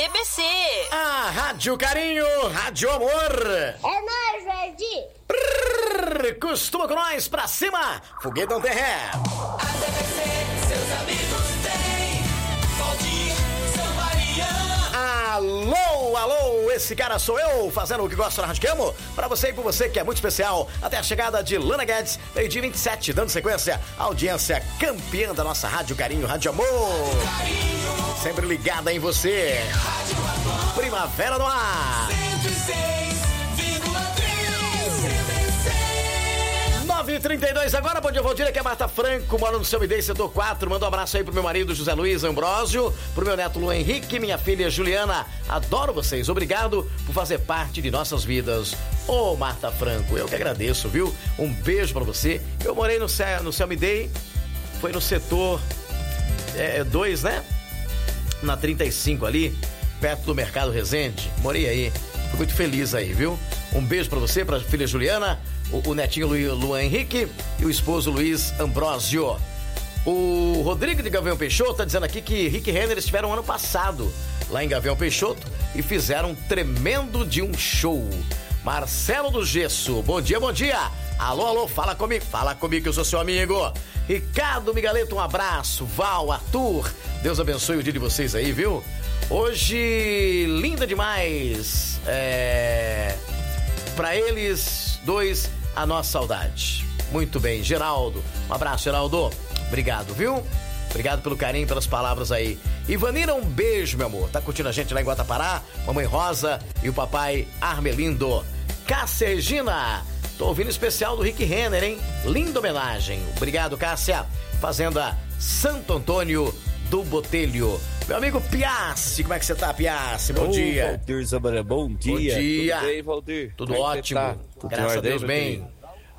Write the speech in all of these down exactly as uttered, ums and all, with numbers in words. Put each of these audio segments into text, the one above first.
B C. A Rádio Carinho, Rádio Amor. É nóis, Verdi. Costuma com nós, pra cima, Foguetão Terré. A D B C, seus amigos têm. Valdir, São Mariano. Alô, alô, esse cara sou eu, fazendo o que gosto na Rádio que Amo, pra você e por você que é muito especial, até a chegada de Lana Guedes, meio-dia vinte e sete, dando sequência, a audiência campeã da nossa Rádio Carinho, Rádio Amor, Carinho, sempre ligada em você, Rádio Amor, Primavera no ar, cento e seis vírgula três D B C. nove e trinta e dois agora, bom dia, Valdir, aqui é Marta Franco, moro no seu Midei, setor quatro, manda um abraço aí pro meu marido José Luiz Ambrósio, pro meu neto Luan Henrique, minha filha Juliana, adoro vocês, obrigado por fazer parte de nossas vidas. Ô, Marta Franco, eu que agradeço, viu? Um beijo pra você. Eu morei no Céu, no Céu Midei, foi no setor dois, né? Na trinta e cinco ali, perto do Mercado Resende, morei aí, fui muito feliz aí, viu? Um beijo pra você, pra filha Juliana, o, o netinho Lu, Luan Henrique e o esposo Luiz Ambrósio. O Rodrigo de Gavião Peixoto tá dizendo aqui que Rick Renner estiveram ano passado lá em Gavião Peixoto e fizeram um tremendo de um show. Marcelo do Gesso, bom dia, bom dia. Alô, alô, fala comigo, fala comigo que eu sou seu amigo. Ricardo Migueleto, um abraço. Val, Arthur, Deus abençoe o dia de vocês aí, viu? Hoje, linda demais. É... Pra eles dois, a nossa saudade. Muito bem, Geraldo, um abraço, Geraldo. Obrigado, viu? Obrigado pelo carinho, pelas palavras aí. Ivanira, um beijo, meu amor. Tá curtindo a gente lá em Guatapará? Mamãe Rosa e o papai Armelindo. Cássia Regina, tô ouvindo especial do Rick Renner, hein? Linda homenagem. Obrigado, Cássia. Fazenda Santo Antônio do Botelho. Meu amigo Piassi, como é que você tá, Piassi? Bom Ô, dia. Valdir Zamara, bom dia. Bom dia. Tudo bem, Valdir? Tudo Como é que ótimo. você tá? Tudo Graças a ordem, Deus, meu bem. querido?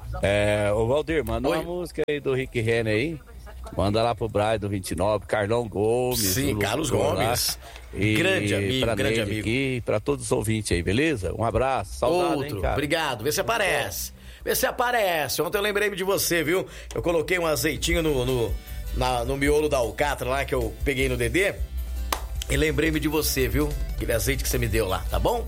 É, ô Valdir, manda Oi. uma música aí do Rick Renner aí. Manda lá pro Brian do vinte e nove, Carlão Gomes. Sim, o Carlos Lucas lá. Gomes. E Grande amigo, pra grande Neide amigo. aqui, pra todos os ouvintes aí, beleza? Um abraço, saudade, Outro, hein, cara? obrigado. Vê se aparece. Vê se aparece. Ontem eu lembrei de você, viu? Eu coloquei um azeitinho no, no, na- no miolo da alcatra lá que eu peguei no Dedê. E lembrei-me de você, viu? Aquele azeite que você me deu lá, tá bom?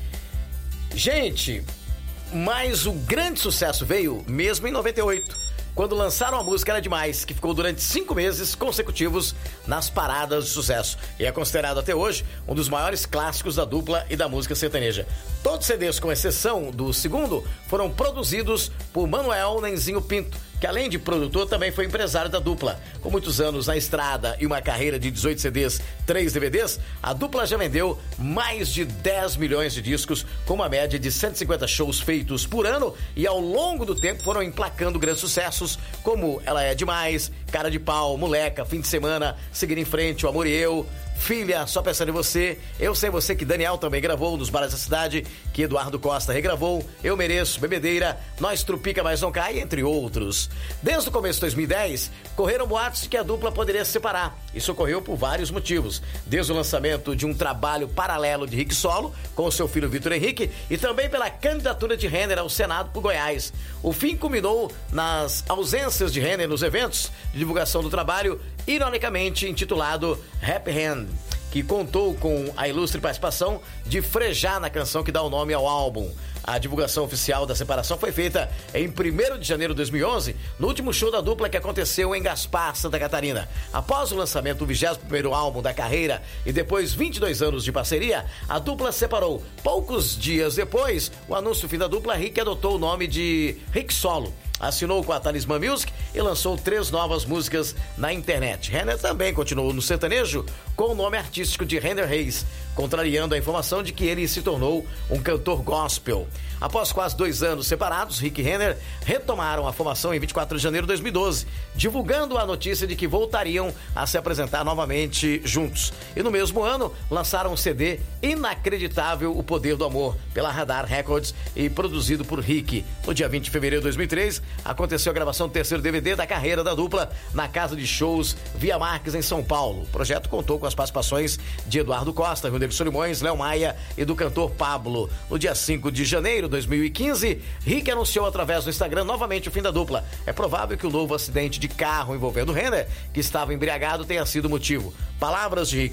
Gente, mas o grande sucesso veio mesmo em noventa e oito. Quando lançaram a música Era Demais, que ficou durante cinco meses consecutivos nas paradas de sucesso. E é considerado até hoje um dos maiores clássicos da dupla e da música sertaneja. Todos os C Ds, com exceção do segundo, foram produzidos por Manuel Nenzinho Pinto, que além de produtor, também foi empresário da dupla. Com muitos anos na estrada e uma carreira de dezoito C Ds, três D V Ds, a dupla já vendeu mais de dez milhões de discos, com uma média de cento e cinquenta shows feitos por ano, e ao longo do tempo foram emplacando grandes sucessos, como Ela É Demais, Cara de Pau, Moleca, Fim de Semana, Seguir em Frente, O Amor e Eu, Filha, Só Pensando em Você, Eu Sem Você, que Daniel também gravou, nos bares da cidade, que Eduardo Costa regravou, Eu Mereço, Bebedeira, Nós Trupica Mas Não Cai, entre outros. Desde o começo de dois mil e dez, correram boatos de que a dupla poderia se separar. Isso ocorreu por vários motivos. Desde o lançamento de um trabalho paralelo de Rick Solo, com o seu filho Vitor Henrique, e também pela candidatura de Renner ao Senado por Goiás. O fim culminou nas ausências de Renner nos eventos de divulgação do trabalho, ironicamente intitulado Happy Hand, que contou com a ilustre participação de Frejá na canção que dá o nome ao álbum. A divulgação oficial da separação foi feita em primeiro de janeiro de dois mil e onze, no último show da dupla que aconteceu em Gaspar, Santa Catarina. Após o lançamento do vigésimo primeiro álbum da carreira e depois vinte e dois anos de parceria, a dupla se separou. Poucos dias depois, o anúncio do fim da dupla, Rick adotou o nome de Rick Solo. Assinou com a Talismã Music e lançou três novas músicas na internet. Renner também continuou no sertanejo com o nome artístico de Renner Reis, contrariando a informação de que ele se tornou um cantor gospel. Após quase dois anos separados, Rick e Renner retomaram a formação em vinte e quatro de janeiro de dois mil e doze, divulgando a notícia de que voltariam a se apresentar novamente juntos. E no mesmo ano, lançaram um C D inacreditável, O Poder do Amor, pela Radar Records e produzido por Rick. No dia vinte de fevereiro de dois mil e três, aconteceu a gravação do terceiro D V D da carreira da dupla na casa de shows Via Marques, em São Paulo. O projeto contou com as participações de Eduardo Costa, Rio Solimões, Léo Maia e do cantor Pablo. No dia cinco de janeiro de dois mil e quinze, Rick anunciou através do Instagram novamente o fim da dupla. É provável que o novo acidente de carro envolvendo Renner, que estava embriagado, tenha sido o motivo. Palavras de Rick: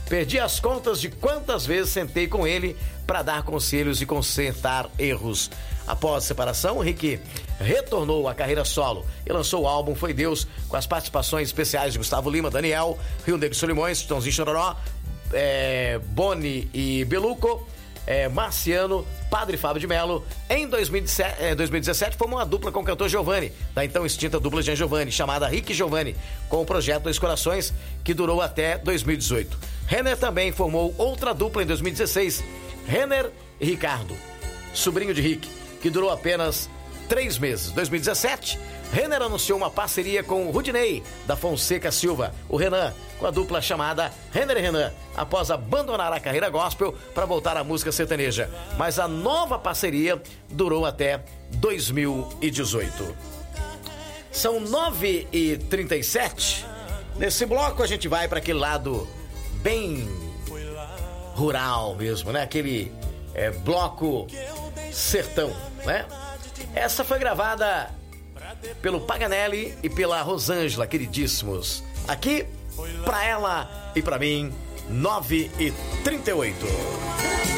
Perdi as contas de quantas vezes sentei com ele para dar conselhos e consertar erros. Após a separação, Rick retornou à carreira solo e lançou o álbum Foi Deus, com as participações especiais de Gustavo Lima, Daniel, Rio Negro e Solimões, Tãozinho Chororó, é, Boni e Beluco, é, Marciano, Padre Fábio de Melo. Em dois mil e dezessete, formou uma dupla com o cantor Giovanni, da então extinta dupla Jean Giovanni, chamada Rick Giovanni, com o projeto Dois Corações, que durou até dois mil e dezoito. Renner também formou outra dupla em dois mil e dezesseis, Renner e Ricardo, sobrinho de Rick, que durou apenas três meses. Em dois mil e dezessete, Renner anunciou uma parceria com o Rudinei da Fonseca Silva, o Renan, com a dupla chamada Renner e Renan, após abandonar a carreira gospel para voltar à música sertaneja. Mas a nova parceria durou até dois mil e dezoito. São nove e trinta e sete. Nesse bloco a gente vai para aquele lado bem rural mesmo, né? Aquele é, bloco sertão, né? Essa foi gravada pelo Paganelli e pela Rosângela, queridíssimos. Aqui, pra ela e pra mim, nove e trinta e oito.